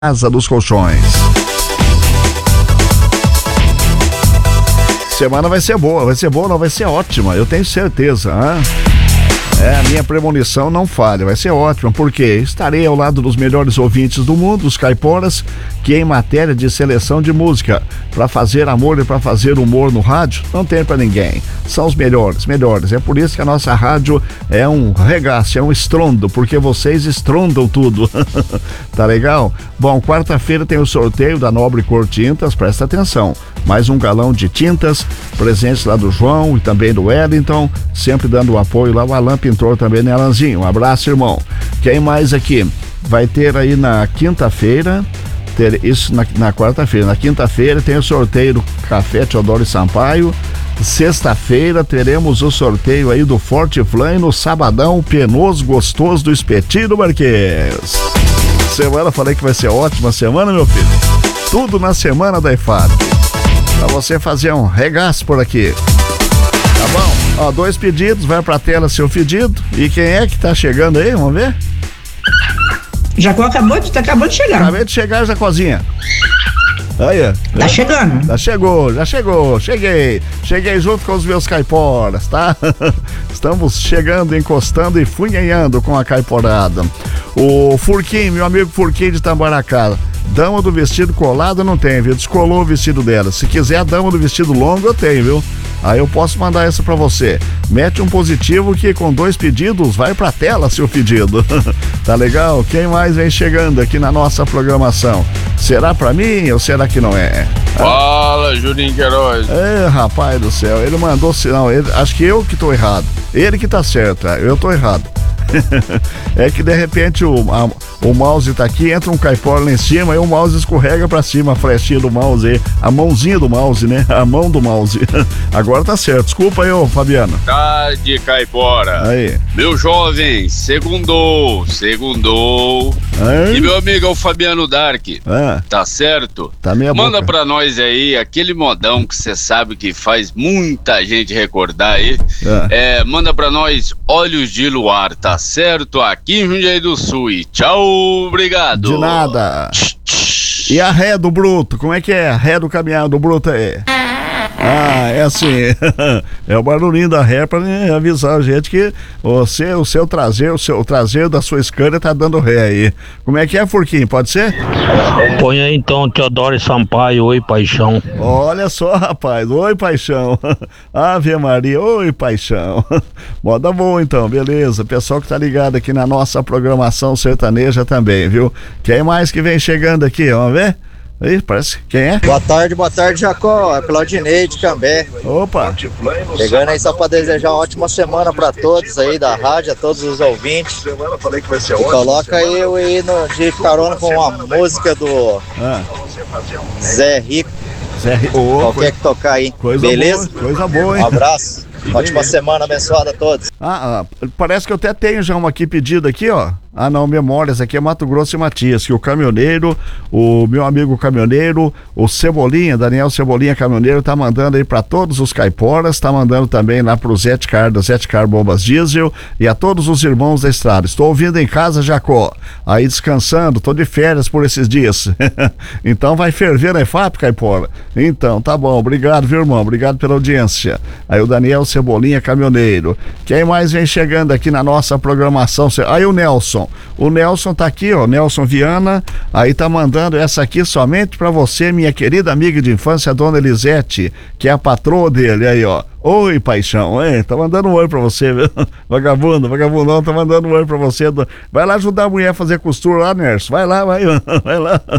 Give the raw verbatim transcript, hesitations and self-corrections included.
Casa dos Colchões. Semana vai ser boa, vai ser boa, não vai ser ótima, eu tenho certeza, hein? É, a minha premonição não falha, vai ser ótima, porque estarei ao lado dos melhores ouvintes do mundo, os caiporas, que em matéria de seleção de música, para fazer amor e para fazer humor no rádio, não tem para ninguém. São os melhores, melhores. É por isso que a nossa rádio é um regaço, é um estrondo, porque vocês estrondam tudo. Tá legal? Bom, quarta-feira tem o sorteio da Nobre Cor Tintas, presta atenção. Mais um galão de tintas, presentes lá do João e também do Wellington, sempre dando o apoio lá, o Alan Pintor também, né, Alanzinho? Um abraço, irmão. Quem mais aqui? Vai ter aí na quinta-feira, ter isso na, na quarta-feira, na quinta-feira tem o sorteio do Café Teodoro Sampaio. Sexta-feira teremos o sorteio aí do Forte Flan, no sabadão penoso, gostoso do Espetinho do Marquês. Semana, falei que vai ser ótima semana, meu filho. Tudo na semana da I F A P. Pra você fazer um regaço por aqui. Tá bom? Ó, dois pedidos, vai pra tela seu pedido. E quem é que tá chegando aí? Vamos ver? Jacó acabou de, tá acabando de chegar. Acabei de chegar, Jacozinha. Aí, tá chegando. Já chegou, já chegou, cheguei. Cheguei junto com os meus caiporas, tá? Estamos chegando, encostando e funhanhando com a caiporada. O Furquinho, meu amigo Furquinho de Tambaracá. Dama do vestido colado não tem, viu? Descolou o vestido dela. Se quiser a dama do vestido longo, eu tenho, viu? Aí eu posso mandar essa pra você. Mete um positivo que com dois pedidos vai pra tela seu pedido. Tá legal? Quem mais vem chegando aqui na nossa programação? Será pra mim ou será que não é? Fala, Juninho Queiroz. É, rapaz do céu, ele mandou sinal. Ele, acho que eu que tô errado. Ele que tá certo, eu tô errado. É que de repente o, a, o mouse tá aqui, entra um caipora lá em cima e o mouse escorrega pra cima, a flechinha do mouse aí, a mãozinha do mouse, né? A mão do mouse. Agora tá certo, desculpa aí, ô Fabiano. Tá de caipora. Aí. Meu jovem, segundou, segundou. Aí. E meu amigo é o Fabiano Dark. É. Tá certo? Tá meia Manda boca. pra nós aí aquele modão que você sabe que faz muita gente recordar aí. É. É, manda pra nós Olhos de Luar, tá certo? Aqui em Jundiaí do Sul. E tchau, obrigado. De nada. E a ré do Bruto, como é que é? A ré do caminhão do Bruto aí? Ah, é assim. É o barulhinho da ré pra avisar a gente que você, o seu traseiro, o seu o traseiro da sua Scania tá dando ré aí. Como é que é, Furquinho? Pode ser? Põe aí então Teodoro Sampaio, Oi Paixão. Olha só, rapaz, Oi Paixão. Ave Maria, Oi Paixão. Moda boa então, beleza. Pessoal que tá ligado aqui na nossa programação sertaneja também, viu? Quem mais que vem chegando aqui? Vamos ver? Aí, parece. Quem é? Boa tarde, boa tarde, Jacó. É Claudinei de Cambé. Opa! Chegando aí só pra desejar uma ótima semana pra todos aí da rádio, a todos os ouvintes. E coloca aí eu aí no, de carona com uma música do ah. Zé Rico. Zé Rico. Oh, qualquer coisa, que tocar aí. Coisa beleza? Boa, coisa boa, hein? Um abraço. Ótima semana abençoada a todos. Ah, ah, parece que eu até tenho já uma aqui pedida aqui, ó. Ah, não, memórias, aqui é Mato Grosso e Matias, que o caminhoneiro, o meu amigo caminhoneiro, o Cebolinha, Daniel Cebolinha caminhoneiro, tá mandando aí pra todos os caiporas, tá mandando também lá pro Zé Car, da Zé Car Bombas Diesel e a todos os irmãos da estrada. Estou ouvindo em casa, Jacó, aí descansando, tô de férias por esses dias. Então vai ferver a I F A P, caipora? Então, tá bom, obrigado, viu, irmão? Obrigado pela audiência. Aí o Daniel Cebolinha caminhoneiro. Quem mais vem chegando aqui na nossa programação? Aí o Nelson. O Nelson tá aqui, ó, Nelson Viana, aí tá mandando essa aqui somente pra você, minha querida amiga de infância, Dona Elisete, que é a patroa dele, aí, ó. Oi, paixão, hein? Tá mandando um oi pra você, viu? Vagabundo, vagabundão, tá mandando um oi pra você. Vai lá ajudar a mulher a fazer costura lá, Nerso. Vai lá, vai, vai lá.